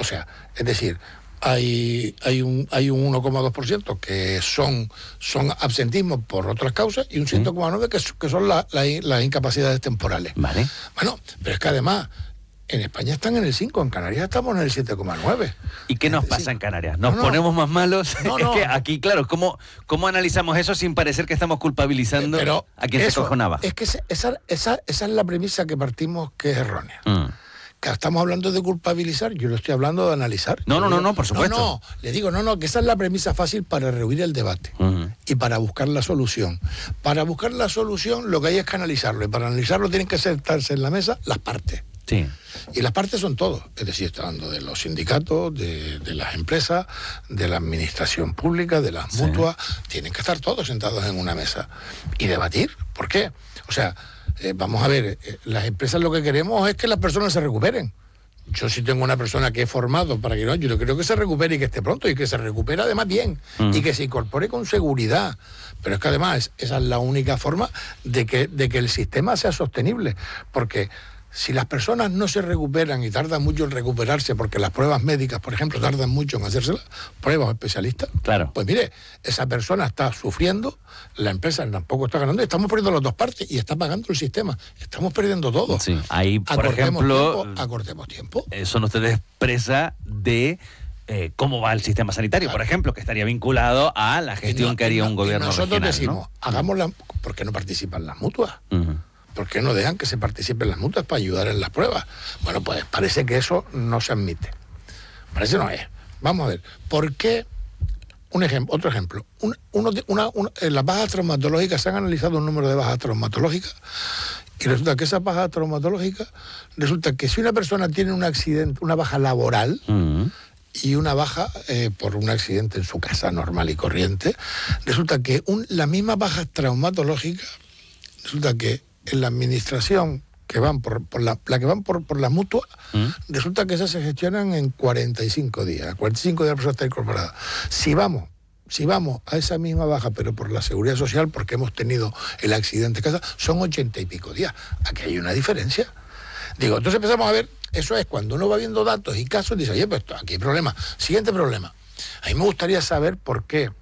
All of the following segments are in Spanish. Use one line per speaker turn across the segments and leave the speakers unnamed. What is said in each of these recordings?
O sea, es decir, hay un 1,2% que son absentismo por otras causas y un 7,9% que son las incapacidades temporales.
Vale.
Bueno, pero es que además en España están en el 5%, en Canarias estamos en el 7,9%.
¿Y qué nos pasa en Canarias? ¿Nos ponemos más malos?
No.
Es que aquí, claro, ¿cómo analizamos eso sin parecer que estamos culpabilizando a quien se coge una baja?
Es que esa es la premisa que partimos, que es errónea. Que estamos hablando de culpabilizar, yo lo estoy hablando de analizar.
No, por supuesto.
Le digo, que esa es la premisa fácil para rehuir el debate y para buscar la solución. Para buscar la solución lo que hay es que analizarlo, y para analizarlo tienen que sentarse en la mesa las partes.
Sí.
Y las partes son todos, es decir, está hablando de los sindicatos, de las empresas, de la administración pública, de las mutuas, tienen que estar todos sentados en una mesa y debatir. ¿Por qué? O sea, vamos a ver, las empresas lo que queremos es que las personas se recuperen. Yo sí tengo una persona que he formado para que yo creo que se recupere y que esté pronto y que se recupere además bien y que se incorpore con seguridad. Pero es que además esa es la única forma de que el sistema sea sostenible, porque si las personas no se recuperan y tardan mucho en recuperarse, porque las pruebas médicas, por ejemplo, tardan mucho en hacérselas, pruebas especialistas,
claro,
pues mire, esa persona está sufriendo, la empresa tampoco está ganando, estamos perdiendo las dos partes y está pagando el sistema, estamos perdiendo todo.
Sí, ahí, por ejemplo,
acortemos tiempo.
Son ustedes presa de cómo va el sistema sanitario, por ejemplo, que estaría vinculado a la gestión que haría un gobierno
nosotros
regional,
decimos, hagámosla, ¿por qué no participan las mutuas? ¿Por qué no dejan que se participen las mutuas para ayudar en las pruebas? Bueno, pues parece que eso no se admite. Parece no es. Vamos a ver, ¿por qué? Otro ejemplo. En las bajas traumatológicas se han analizado un número de bajas traumatológicas y resulta que esas bajas traumatológicas, resulta que si una persona tiene un accidente, una baja laboral y una baja por un accidente en su casa normal y corriente, resulta que la misma baja traumatológica, resulta que en la administración que van por las mutuas, resulta que esas se gestionan en 45 días. 45 días la persona está incorporada. Si vamos a esa misma baja, pero por la seguridad social, porque hemos tenido el accidente en casa, son 80 y pico días. Aquí hay una diferencia. Digo, entonces empezamos a ver, eso es cuando uno va viendo datos y casos, dice, oye, pues aquí hay problema. Siguiente problema. A mí me gustaría saber por qué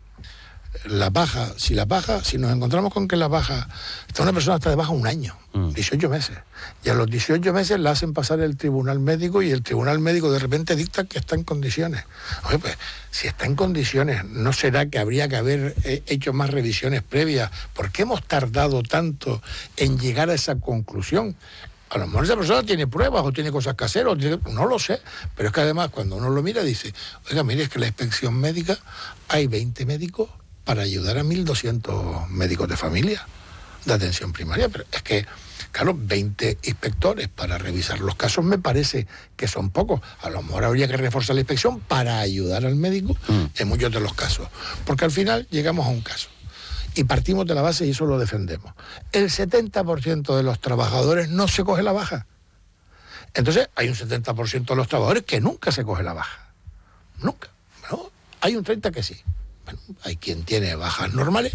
si nos encontramos con que una persona está de baja un año, 18 meses, y a los 18 meses la hacen pasar el tribunal médico y el tribunal médico de repente dicta que está en condiciones. Oye, pues, si está en condiciones, ¿no será que habría que haber hecho más revisiones previas? ¿Por qué hemos tardado tanto en llegar a esa conclusión? A lo mejor esa persona tiene pruebas o tiene cosas que hacer, no lo sé, pero es que además cuando uno lo mira dice, oiga, mire, es que la inspección médica hay 20 médicos para ayudar a 1.200 médicos de familia de atención primaria, pero es que, claro, 20 inspectores para revisar los casos me parece que son pocos. A lo mejor habría que reforzar la inspección para ayudar al médico en muchos de los casos, porque al final llegamos a un caso y partimos de la base y eso lo defendemos. El 70% de los trabajadores no se coge la baja. Entonces hay un 70% de los trabajadores que nunca se coge la baja. Nunca. Bueno, hay un 30% que sí. Bueno, hay quien tiene bajas normales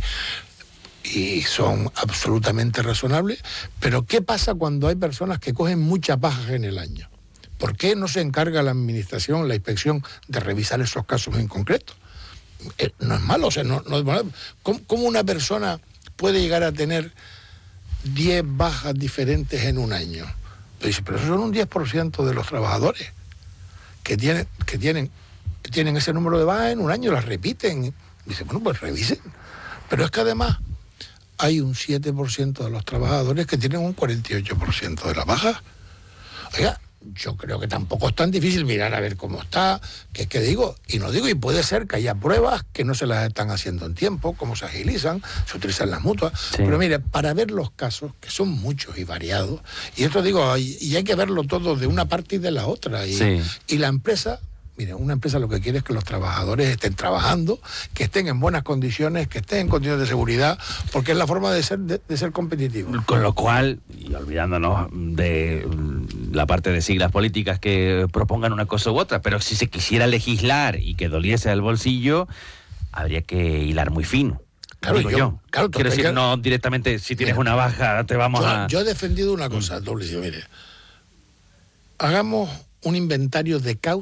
y son absolutamente razonables, pero ¿qué pasa cuando hay personas que cogen muchas bajas en el año? ¿Por qué no se encarga la administración, la inspección, de revisar esos casos en concreto? No es malo, o sea, no es malo. ¿Cómo una persona puede llegar a tener 10 bajas diferentes en un año? Pero eso son un 10% de los trabajadores que tienen ese número de bajas en un año, las repiten. Dice, bueno, pues revisen. Pero es que además hay un 7% de los trabajadores que tienen un 48% de las bajas. Oiga, yo creo que tampoco es tan difícil mirar a ver cómo está, que es que digo, y puede ser que haya pruebas que no se las están haciendo en tiempo, cómo se agilizan, se utilizan las mutuas, pero mire, para ver los casos, que son muchos y variados, y esto digo, y hay que verlo todo de una parte y de la otra, y la empresa... Mire, una empresa lo que quiere es que los trabajadores estén trabajando, que estén en buenas condiciones, que estén en condiciones de seguridad, porque es la forma de ser competitivo.
Con lo cual, y olvidándonos de la parte de siglas políticas que propongan una cosa u otra, pero si se quisiera legislar y que doliese al bolsillo, habría que hilar muy fino.
Claro,
claro, quiero decir, no directamente, si tienes una baja, te vamos a...
Yo he defendido una cosa, mire, hagamos un inventario de causas